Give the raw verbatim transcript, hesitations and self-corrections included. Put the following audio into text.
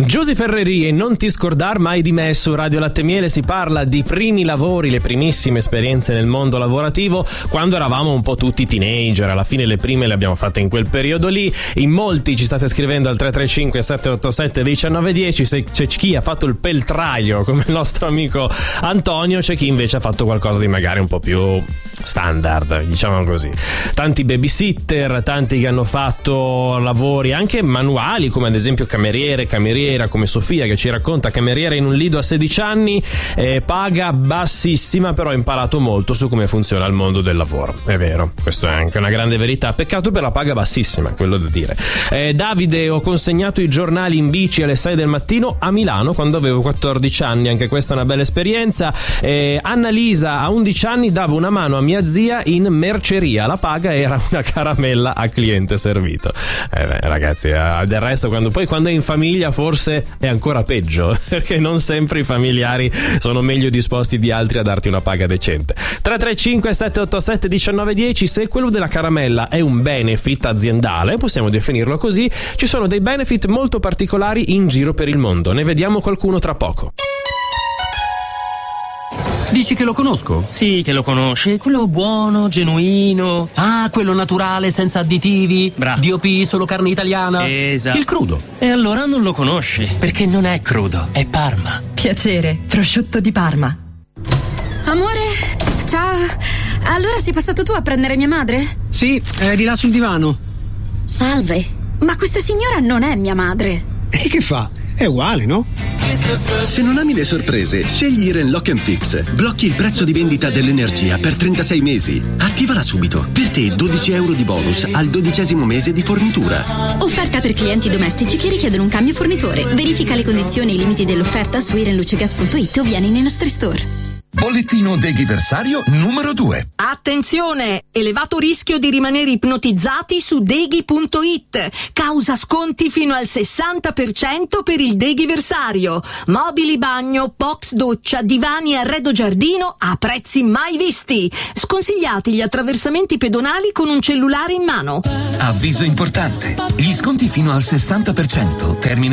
Giusy Ferreri e Non ti scordar mai di me su Radio Latte e Miele. Si parla di primi lavori, le primissime esperienze nel mondo lavorativo quando eravamo un po' tutti teenager. Alla fine le prime le abbiamo fatte in quel periodo lì. In molti ci state scrivendo al tre tre cinque sette otto sette uno nove uno zero. Se c'è chi ha fatto il peltraio come il nostro amico Antonio, c'è chi invece ha fatto qualcosa di magari un po' più standard, diciamo così. Tanti babysitter, tanti che hanno fatto lavori anche manuali, come ad esempio cameriere, cameriera, come Sofia che ci racconta, cameriera in un lido a sedici anni, eh, paga bassissima, però ha imparato molto su come funziona il mondo del lavoro. È vero, questo è anche una grande verità. Peccato per la paga bassissima, quello da dire. eh, Davide: ho consegnato i giornali in bici alle sei del mattino a Milano quando avevo quattordici anni, anche questa è una bella esperienza. eh, Annalisa a undici anni dava una mano a mia zia in merceria, la paga era una caramella a cliente servito. Eh beh, ragazzi, eh, del resto quando poi quando è in famiglia forse è ancora peggio, perché non sempre i familiari sono meglio disposti di altri a darti una paga decente. Tre tre cinque sette otto sette uno nove uno zero. Se quello della caramella è un benefit aziendale, possiamo definirlo così, ci sono dei benefit molto particolari in giro per il mondo. Ne vediamo qualcuno tra poco. Dici che lo conosco? Sì, che lo conosci. Quello buono, genuino. Ah, quello naturale, senza additivi. Bravo. D O P, solo carne italiana. Esatto. Il crudo. E allora non lo conosci, perché non è crudo, è Parma. Piacere, prosciutto di Parma. Amore, ciao. Allora sei passato tu a prendere mia madre? Sì, è di là sul divano. Salve, ma questa signora non è mia madre. E che fa? È uguale, no? Se non ami le sorprese, scegli Iren Lock and Fix. Blocchi il prezzo di vendita dell'energia per trentasei mesi. Attivala subito. Per te dodici euro di bonus al dodicesimo mese di fornitura. Offerta per clienti domestici che richiedono un cambio fornitore. Verifica le condizioni e i limiti dell'offerta su irenlucegas punto it o vieni nei nostri store. Bollettino deghiversario numero due. Attenzione! Elevato rischio di rimanere ipnotizzati su deghi punto it. Causa sconti fino al sessanta per cento per il deghiversario. Mobili bagno, box doccia, divani e arredo giardino a prezzi mai visti. Sconsigliati gli attraversamenti pedonali con un cellulare in mano. Avviso importante. Gli sconti fino al sessanta per cento. Termine